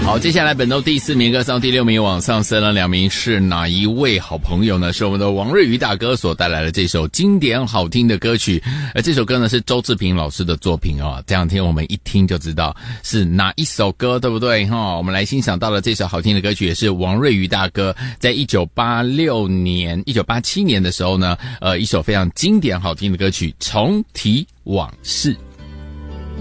好，接下来本周第4名歌上第6名往上升了2名，是哪一位好朋友呢？是我们的王瑞瑜大哥所带来的这首经典好听的歌曲。这首歌呢是周志平老师的作品哦，这两天我们一听就知道是哪一首歌，对不对我们来欣赏到了这首好听的歌曲，也是王瑞瑜大哥在1987年的时候呢，一首非常经典好听的歌曲《重提往事》。